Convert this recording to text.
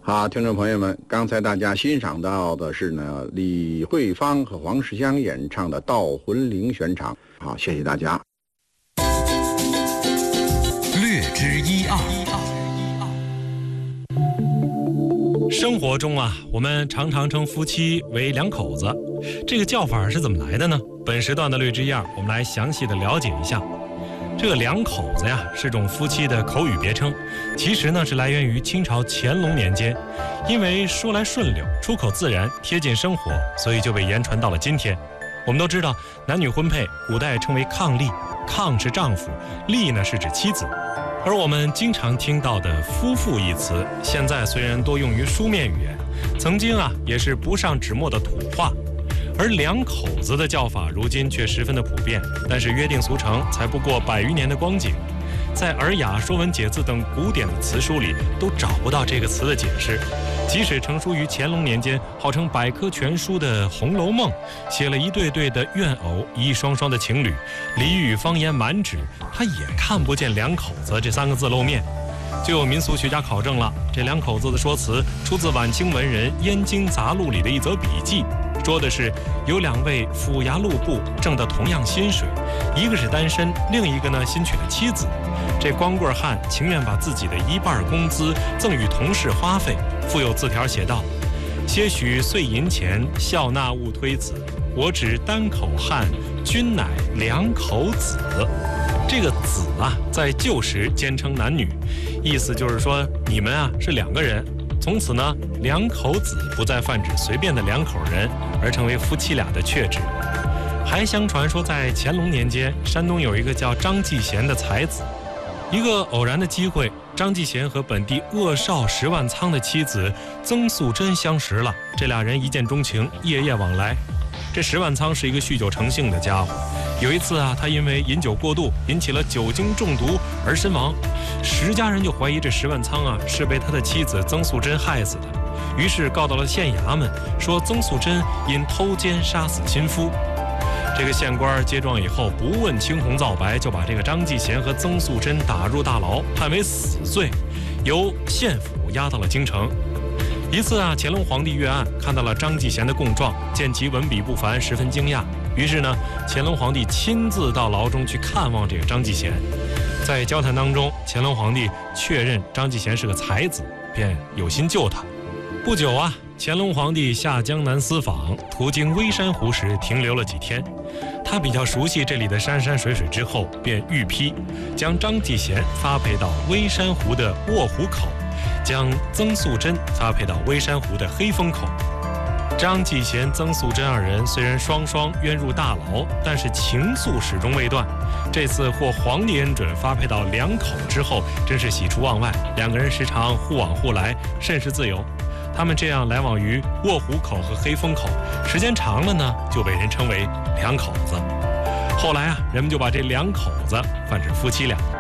好，听众朋友们，刚才大家欣赏到的是呢李慧芳和黄世香演唱的《盗魂铃》选场。好，谢谢大家。 略知一二。 生活中啊，我们常常称夫妻为两口子，这个叫法是怎么来的呢？本时段的略知一二，我们来详细的了解一下。这个两口子呀，是种夫妻的口语别称，其实呢是来源于清朝乾隆年间，因为说来顺溜，出口自然，贴近生活，所以就被言传到了今天。我们都知道，男女婚配，古代称为伉俪，伉是丈夫，俪呢是指妻子。而我们经常听到的夫妇一词，现在虽然多用于书面语言，曾经啊也是不上纸墨的土话。而两口子的叫法如今却十分的普遍，但是约定俗成才不过100余年的光景，在《尔雅》《说文解字》等古典的词书里都找不到这个词的解释。即使成书于乾隆年间，号称百科全书的《红楼梦》，写了一对对的怨偶，一双双的情侣，俚语方言满纸，他也看不见两口子这3个字露面。就有民俗学家考证了，这两口子的说辞出自晚清文人《燕京杂录》里的一则笔记，说的是有2位府衙路部挣得同样薪水，一个是单身，另一个呢新娶了妻子。这光棍汉情愿把自己的1半工资赠与同事花费，附有字条写道：些许碎银钱，笑纳勿推辞，我只单口汉，君乃两口子。这个子啊，在旧时简称男女，意思就是说你们啊是2个人。从此呢，两口子不再泛指随便的2口人，而成为夫妻俩的确指。还相传说，在乾隆年间，山东有一个叫张继贤的才子，一个偶然的机会，张继贤和本地恶少石万仓的妻子曾素贞相识了，这俩人一见钟情，夜夜往来。这石万仓是一个酗酒成性的家伙，有一次啊，他因为饮酒过度，引起了酒精中毒而身亡。石家人就怀疑这石万仓啊是被他的妻子曾素贞害死的，于是告到了县衙门，说曾素贞因偷奸杀死亲夫。这个县官接状以后，不问青红皂白，就把这个张继贤和曾素贞打入大牢，判为死罪，由县府押到了京城。一次啊，乾隆皇帝阅案，看到了张继贤的供状，见其文笔不凡，十分惊讶。于是呢，乾隆皇帝亲自到牢中去看望这个张继贤。在交谈当中，乾隆皇帝确认张继贤是个才子，便有心救他。不久啊，乾隆皇帝下江南私访，途经微山湖时停留了几天。他比较熟悉这里的山山水水之后，便御批将张继贤发配到微山湖的卧虎口，将曾素贞发配到微山湖的黑风口。张继贤、曾素贞2人虽然双双冤入大牢，但是情愫始终未断。这次获皇帝恩准发配到两口之后，真是喜出望外，2个人时常互往互来，甚是自由。他们这样来往于卧虎口和黑风口，时间长了呢，就被人称为两口子。后来啊，人们就把这两口子泛指夫妻俩。